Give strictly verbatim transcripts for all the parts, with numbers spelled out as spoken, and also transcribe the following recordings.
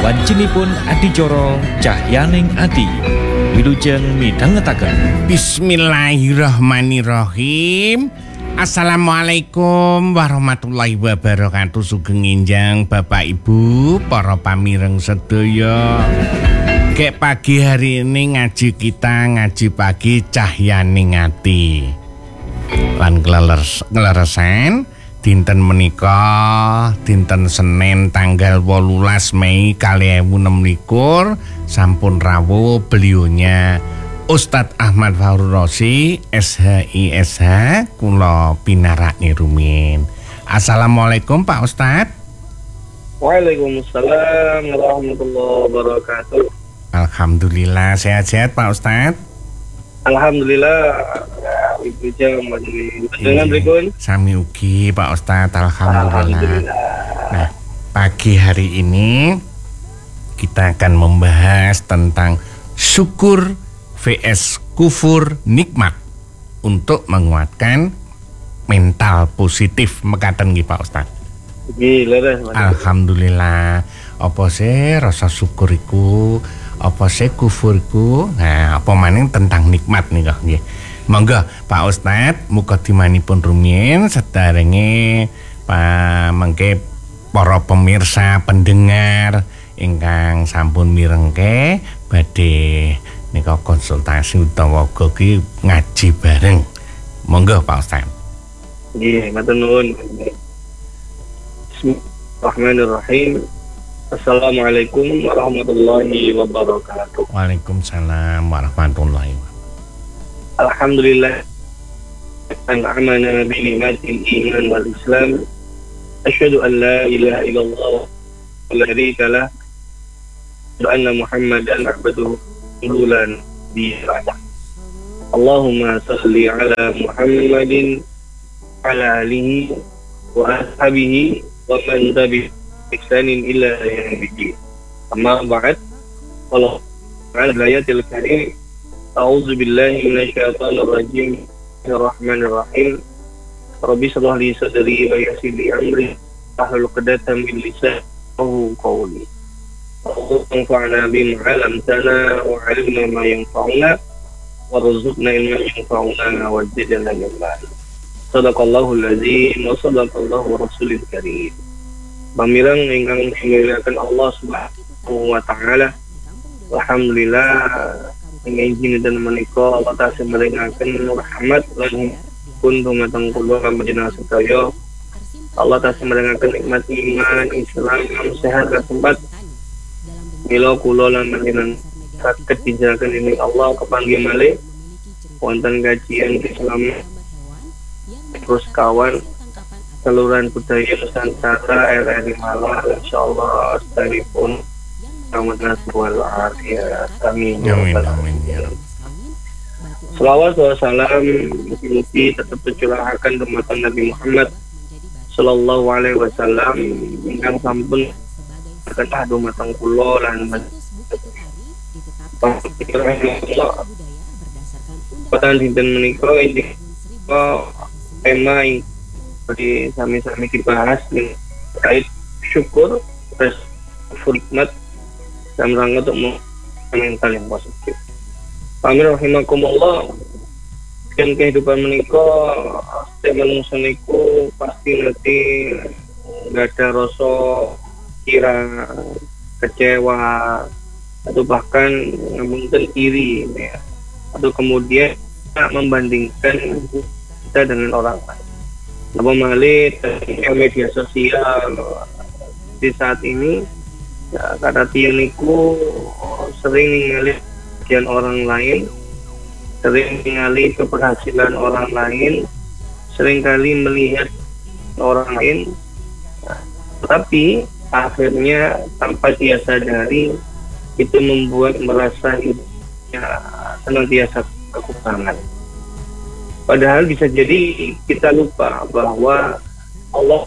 Wancinipun adicara cahyaning ati. Wilujeng midhangetaken. Bismillahirrahmanirrahim. Assalamualaikum warahmatullahi wabarakatuh. Sugeng enjang Bapak Ibu, para pamireng sedaya. Kek pagi hari ini ngaji kita ngaji pagi cahyaning ati. Lan ngleresan dinten menika dinten Senin tanggal wolulas Mei dua ribu enam belas sampun rawuh beliaunya Ustadz Ahmad Fahru Rosi S H I S H kula pinarakne rumiyin. Assalamualaikum Pak Ustadz. Waalaikumsalam warahmatullahi wabarakatuh. Alhamdulillah sehat-sehat Pak Ustadz. Alhamdulillah. Ibu jam dengan berikut. Sami ugi Pak Ustadz, alhamdulillah. Alhamdulillah. Nah, pagi hari ini kita akan membahas tentang syukur vs kufur nikmat untuk menguatkan mental positif mekaten nggih Pak Ustadz. Gila, alhamdulillah. Apa sih rasa syukur iku? Apa sih kufur iku? Nah, apa maning tentang nikmat nih kok nggih. Monggo Pak Ustadz mukadimanipun rumiyin saderenge Pak mengke para pemirsa pendengar ingkang sampun mirengke badhe nika konsultasi utawa ugi ngaji bareng. Monggo Pak Ustadz. Nggih, matur nuwun. Bismillahirrahmanirrahim. Assalamualaikum warahmatullahi wabarakatuh. Waalaikumsalam warahmatullahi wabarakatuh. Alhamdulillah an'amana bi ni'matil iman wal islam. Asyhadu an la ilaha illallah wa la syarika lah. Wa anna Muhammadan abduhu wa rasuluh. Allahumma shalli ala Muhammadin ala alihi wa ashabihi wa man tabi'ahum bi ihsanin ila yaumil din. Amma ba'd. Wallahu ta'ala ayatil karim. A'udzu billahi minasyaitonir rajim. Bismillahirrahmanirrahim. Rabbi shrah li sadri wa yassir li amri wahlul 'uqdatam min lisani yafqahu qawli. Allahumma bima 'allamtana wa 'allimna ma yanfa'una warzuqna ilman yanfa'una wa zidna ilman. Shadaqallahul azim wa shadaqallahu rasulil karim. Pamireng ingkang dimuliakan Allah Subhanahu wa taala. Alhamdulillah ingin dan menika Allah tasih maringaken rahmat lan pun dumateng kula panjenengan sedaya. Allah tasih maringaken nikmat iman, Islam, sehat lan tempat. Mila kula lan panjenengan saged dijagaken dening Allah kepanggih malih wonten kajian Islam terus kawan saluran budaya Nusantara R R I Malang insyaallah sedanipun Ramadan wal afiyat. Amin. Amin amin ya Rabb. Selawat wa salam mugi tetap tercurahkan dumateng Nabi Muhammad sallallahu alaihi wasallam ingkang sampun kedah dumateng kula lan Patan dinten menika iki tema di sami-sami dibahas terkait syukur terus nikmat dalam rangka untuk mental yang positif. Amin rahimakumullah. Dan kehidupan menika manusia niku pasti nanti nggak ada rasa kira kecewa atau bahkan mungkin iri ya. Atau kemudian membandingkan kita dengan orang lain. Apa malih media sosial di saat ini ya, karena tiuniku sering ningali bagian orang lain, sering ningali keberhasilan orang lain, sering kali melihat orang lain, nah, tapi akhirnya tanpa dia sadari itu membuat merasa hidupnya senantiasa kekurangan. Padahal bisa jadi kita lupa bahwa Allah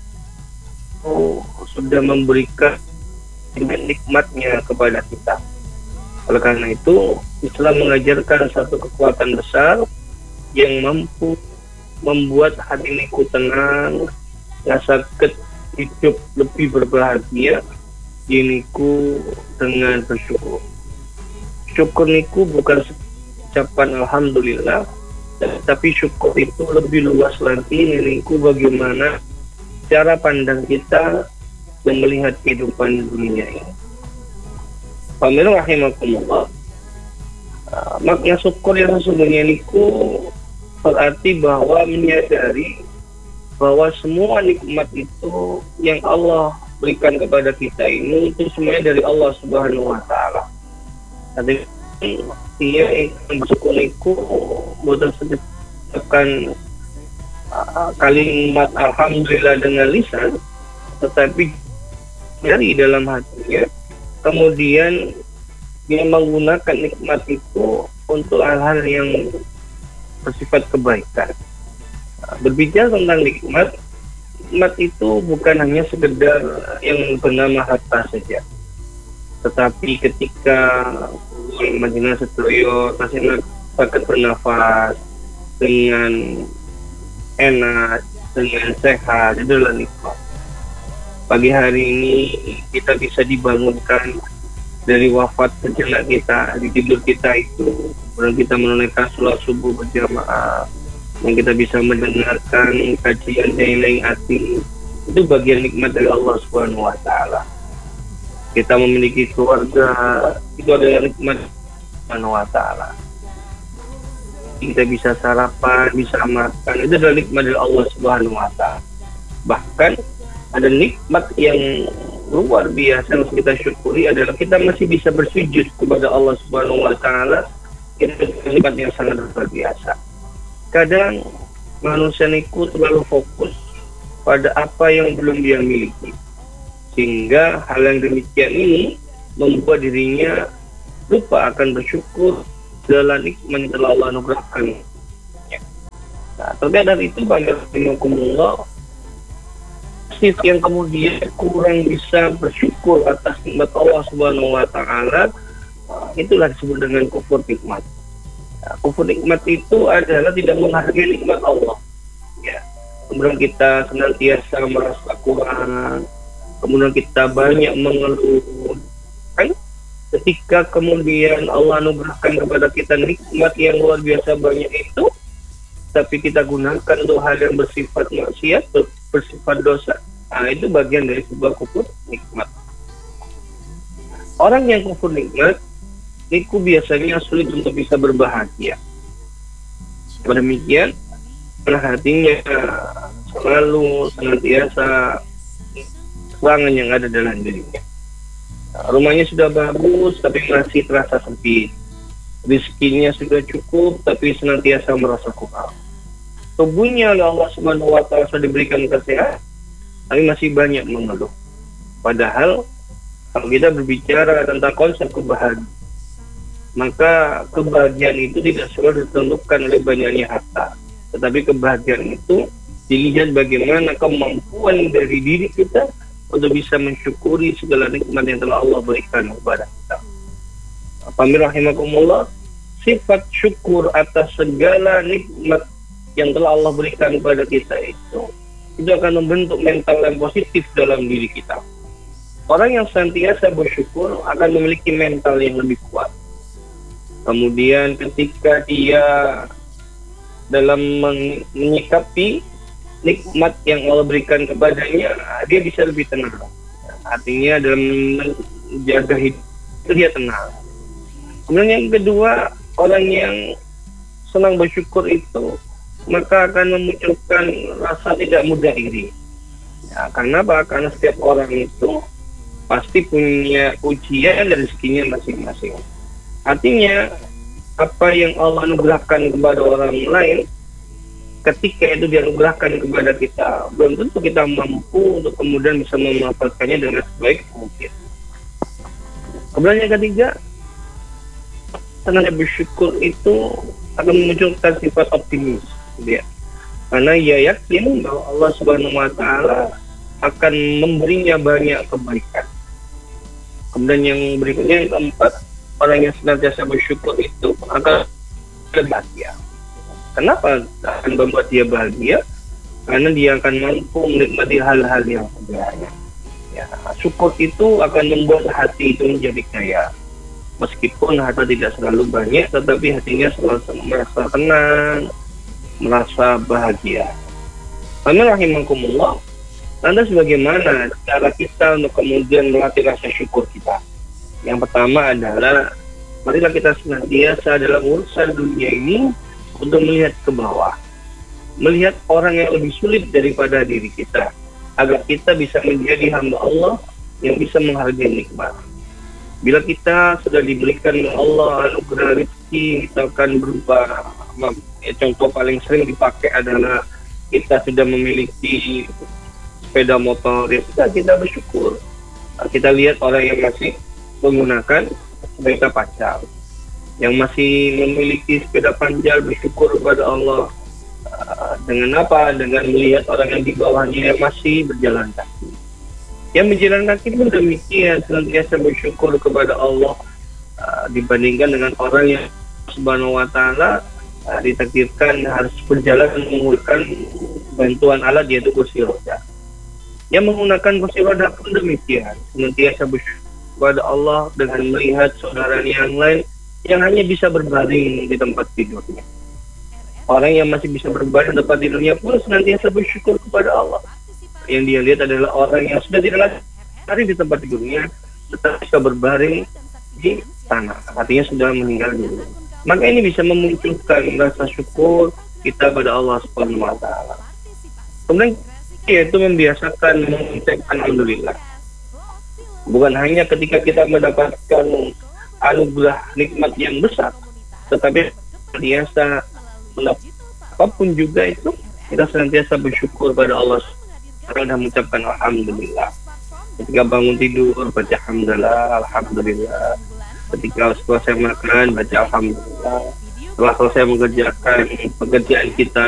sudah memberikan nikmatnya kepada kita. Oleh karena itu, Islam mengajarkan satu kekuatan besar yang mampu membuat hati niku tenang, rasa hidup lebih berbahagia, Diniku dengan bersyukur. Syukur niku bukan ucapan alhamdulillah, tapi syukur itu lebih luas lagi niku bagaimana cara pandang kita yang melihat kehidupan dunia ini. Pamirsa rahimakumullah, uh, makna syukur yang sesungguhnya niku berarti bahwa menyadari bahwa semua nikmat itu yang Allah berikan kepada kita ini itu semuanya dari Allah Subhanahu wa taala. Jadi dia yang bersyukur niku bukan sedekahkan uh, kalimat alhamdulillah dengan lisan, tetapi dari dalam hatinya, kemudian dia menggunakan nikmat itu untuk hal-hal yang bersifat kebaikan. Berbicara tentang nikmat, nikmat itu bukan hanya sekedar yang bernama harta saja, tetapi ketika Madinah Sedoyo masih dapat bernafas dengan enak, dengan sehat, itu adalah nikmat. Pagi hari ini kita bisa dibangunkan dari wafat sejenak kita, di tidur kita itu, kemudian kita menunaikan sholat subuh berjamaah, yang kita bisa mendengarkan kajian yang hati, itu bagian nikmat dari Allah Subhanahu wa taala. Kita memiliki keluarga, itu adalah nikmat Subhanahu wa taala. Kita bisa sarapan, bisa makan, itu adalah nikmat dari Allah Subhanahu wa taala. Bahkan ada nikmat yang luar biasa yang kita syukuri adalah kita masih bisa bersujud kepada Allah Subhanahu wa taala. Itu nikmat yang sangat luar biasa. Kadang manusia niku terlalu fokus pada apa yang belum dia miliki, sehingga hal yang demikian ini membuat dirinya lupa akan bersyukur dalam nikmat yang telah Allah anugerahkan. Nah, terkait dari itu banyak yang yang kemudian kurang bisa bersyukur atas nikmat Allah Subhanahu wa taala, itulah disebut dengan kufur nikmat. Nah, kufur nikmat itu adalah tidak menghargai nikmat Allah. Ya. Kemudian kita senantiasa merasa kurang, kemudian kita banyak mengeluh. Kan? Ketika kemudian Allah anugerahkan kepada kita nikmat yang luar biasa banyak itu, tapi kita gunakan untuk hal yang bersifat maksiat, bersifat dosa. Nah, itu bagian dari sebuah kufur nikmat. Orang yang kufur nikmat itu biasanya sulit untuk bisa berbahagia. Demikian, hatinya selalu senantiasa kekurangan yang ada dalam dirinya. Nah, rumahnya sudah bagus, tapi masih terasa sempit. Rizkinya sudah cukup, tapi senantiasa merasa kurang. Tubuhnya oleh Allah Subhanahu wa taala sudah diberikan kesehatan, tapi masih banyak mengeluh. Padahal kalau kita berbicara tentang konsep kebahagiaan, maka kebahagiaan itu tidak selalu ditentukan oleh banyaknya harta, tetapi kebahagiaan itu dilihat bagaimana kemampuan dari diri kita untuk bisa mensyukuri segala nikmat yang telah Allah berikan kepada kita. Pamirsa rahimakumullah, sifat syukur atas segala nikmat yang telah Allah berikan kepada kita itu itu akan membentuk mental yang positif dalam diri kita. Orang yang senantiasa bersyukur akan memiliki mental yang lebih kuat. Kemudian ketika dia dalam menyikapi nikmat yang Allah berikan kepadanya, dia bisa lebih tenang. Artinya dalam menjaga hidup itu dia tenang. Kemudian yang kedua, orang yang senang bersyukur itu maka akan memunculkan rasa tidak mudah iri. Ya, karena apa? Karena setiap orang itu pasti punya ujian dan rezekinya masing-masing. Artinya apa yang Allah anugerahkan kepada orang lain, ketika itu dianugerahkan kepada kita, belum tentu kita mampu untuk kemudian bisa memanfaatkannya dengan sebaik mungkin. Kemudian yang ketiga, senantiasa bersyukur itu akan memunculkan sifat optimis. Dia. Karena ia yakin bahwa Allah Subhanahu wa taala akan memberinya banyak kebaikan. Kemudian yang berikutnya, yang keempat, orang yang senantiasa bersyukur itu akan bahagia. Kenapa akan membuat dia bahagia? Karena dia akan mampu menikmati hal-hal yang sederhana. Ya, syukur itu akan membuat hati itu menjadi kaya. Meskipun harta tidak selalu banyak, tetapi hatinya selalu merasa tenang, merasa bahagia. Amin rahimakumullah. Lantas bagaimana cara kita untuk kemudian melatih rasa syukur kita? Yang pertama adalah marilah kita senantiasa dalam urusan dunia ini untuk melihat ke bawah, melihat orang yang lebih sulit daripada diri kita, agar kita bisa menjadi hamba Allah yang bisa menghargai nikmat. Bila kita sudah diberikan oleh Allah anugerah rezeki, misalkan berupa ya, contoh paling sering dipakai adalah kita sudah memiliki sepeda motor, ya kita, kita bersyukur. Kita lihat orang yang masih menggunakan sepeda pacar, yang masih memiliki sepeda panjang, bersyukur kepada Allah. Dengan apa? Dengan melihat orang yang di bawahnya yang masih berjalan kaki. Yang berjalan kaki pun demikian, senantiasa bersyukur kepada Allah uh, dibandingkan dengan orang yang Subhanahu wa taala uh, ditakdirkan harus berjalan menggunakan bantuan alat yaitu kursi roda. Yang menggunakan kursi roda pun demikian, senantiasa bersyukur kepada Allah dengan melihat saudara yang lain yang hanya bisa berbaring di tempat tidurnya. Orang yang masih bisa berbaring di tempat tidurnya pun senantiasa bersyukur kepada Allah. Yang dia lihat adalah orang yang sudah tidak lagi di tempat tidurnya, tetap bisa berbaring di tanah, artinya sudah meninggal dunia. Maka ini bisa memunculkan rasa syukur kita pada Allah Subhanahu wa taala. Kemudian yaitu membiasakan mengucapkan alhamdulillah. Bukan hanya ketika kita mendapatkan anugerah nikmat yang besar, tetapi biasa apapun juga itu kita senantiasa bersyukur pada Allah dan mengucapkan alhamdulillah. Ketika bangun tidur baca alhamdulillah, alhamdulillah. Ketika selesai makan baca alhamdulillah. Setelah selesai mengerjakan pekerjaan kita